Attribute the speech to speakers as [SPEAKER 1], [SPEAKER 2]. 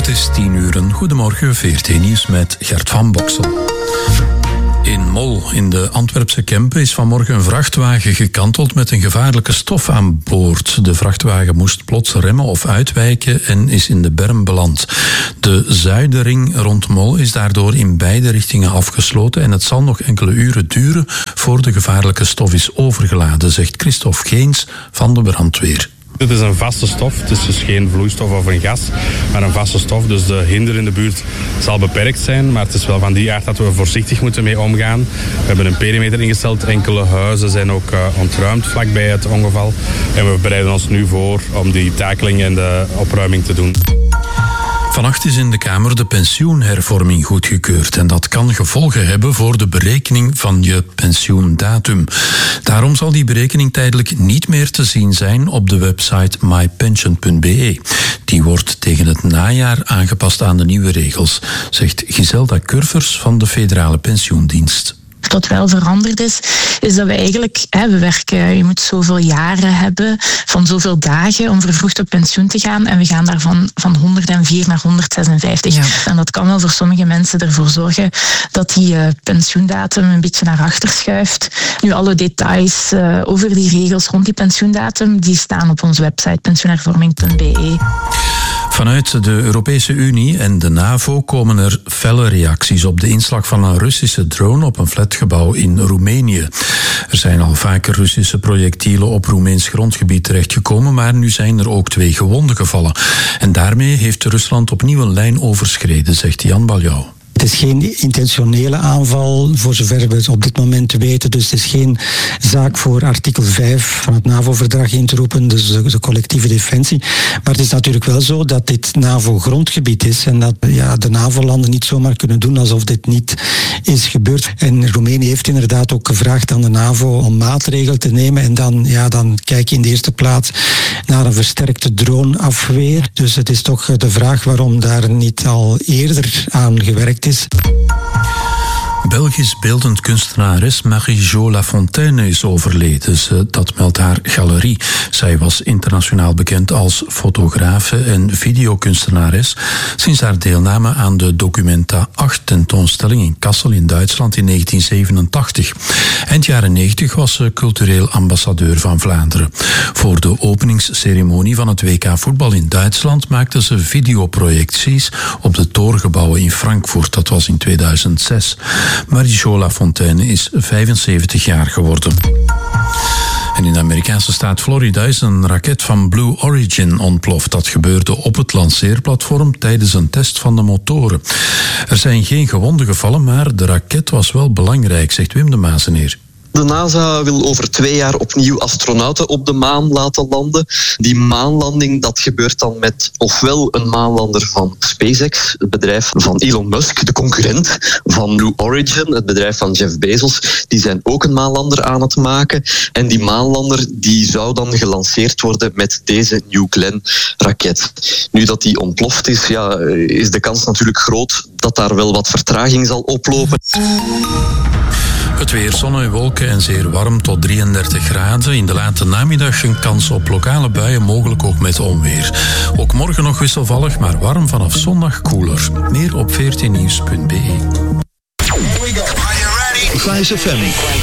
[SPEAKER 1] Het is 10:00. Goedemorgen, VRT Nieuws met Gert van Boksel. In Mol, in de Antwerpse Kempen, is vanmorgen een vrachtwagen gekanteld met een gevaarlijke stof aan boord. De vrachtwagen moest plots remmen of uitwijken en is in de berm beland. De zuiderring rond Mol is daardoor in beide richtingen afgesloten en het zal nog enkele uren duren voor de gevaarlijke stof is overgeladen, zegt Christophe Geens van de brandweer.
[SPEAKER 2] Dit is een vaste stof, het is dus geen vloeistof of een gas, maar een vaste stof. Dus de hinder in de buurt zal beperkt zijn, maar het is wel van die aard dat we voorzichtig moeten mee omgaan. We hebben een perimeter ingesteld, enkele huizen zijn ook ontruimd vlakbij het ongeval. En we bereiden ons nu voor om die takeling en de opruiming te doen.
[SPEAKER 1] Vannacht is in de Kamer de pensioenhervorming goedgekeurd en dat kan gevolgen hebben voor de berekening van je pensioendatum. Daarom zal die berekening tijdelijk niet meer te zien zijn op de website mypension.be. Die wordt tegen het najaar aangepast aan de nieuwe regels, zegt Giselda Curvers van de Federale Pensioendienst.
[SPEAKER 3] Wat wel veranderd is dat we eigenlijk, we werken, je moet zoveel jaren hebben van zoveel dagen om vervroegd op pensioen te gaan. En we gaan daarvan van 104 naar 156. Ja. En dat kan wel voor sommige mensen ervoor zorgen dat die pensioendatum een beetje naar achter schuift. Nu, alle details over die regels rond die pensioendatum, die staan op onze website pensioenhervorming.be.
[SPEAKER 1] Vanuit de Europese Unie en de NAVO komen er felle reacties op de inslag van een Russische drone op een flatgebouw in Roemenië. Er zijn al vaker Russische projectielen op Roemeens grondgebied terechtgekomen, maar nu zijn er ook 2 gewonden gevallen. En daarmee heeft Rusland opnieuw een lijn overschreden, zegt Jan Baljou.
[SPEAKER 4] Het is geen intentionele aanval, voor zover we het op dit moment weten. Dus het is geen zaak voor artikel 5 van het NAVO-verdrag in te roepen, dus de collectieve defensie. Maar het is natuurlijk wel zo dat dit NAVO-grondgebied is en dat de NAVO-landen niet zomaar kunnen doen alsof dit niet is gebeurd. En Roemenië heeft inderdaad ook gevraagd aan de NAVO om maatregelen te nemen en dan kijk je in de eerste plaats naar een versterkte droneafweer. Dus het is toch de vraag waarom daar niet al eerder aan gewerkt is.
[SPEAKER 1] Belgisch beeldend kunstenares Marie-Jo Lafontaine is overleden. Dat meldt haar galerie. Zij was internationaal bekend als fotografe en videokunstenares sinds haar deelname aan de Documenta 8 tentoonstelling in Kassel in Duitsland in 1987. Eind jaren 90 was ze cultureel ambassadeur van Vlaanderen. Voor de openingsceremonie van het WK voetbal in Duitsland maakte ze videoprojecties op de torengebouwen in Frankfurt. Dat was in 2006. Marie-Jo Lafontaine is 75 jaar geworden. En in de Amerikaanse staat Florida is een raket van Blue Origin ontploft. Dat gebeurde op het lanceerplatform tijdens een test van de motoren. Er zijn geen gewonden gevallen, maar de raket was wel belangrijk, zegt Wim de Mazeneer.
[SPEAKER 5] De NASA wil over 2 jaar opnieuw astronauten op de maan laten landen. Die maanlanding, dat gebeurt dan met ofwel een maanlander van SpaceX, het bedrijf van Elon Musk, de concurrent van Blue Origin, het bedrijf van Jeff Bezos. Die zijn ook een maanlander aan het maken. En die maanlander die zou dan gelanceerd worden met deze New Glenn-raket. Nu dat die ontploft is, is de kans natuurlijk groot dat daar wel wat vertraging zal oplopen.
[SPEAKER 1] Het weer, zon en wolken en zeer warm tot 33 graden. In de late namiddag een kans op lokale buien, mogelijk ook met onweer. Ook morgen nog wisselvallig, maar warm vanaf zondag koeler. Meer op vrtnieuws.be.
[SPEAKER 6] Vice FM.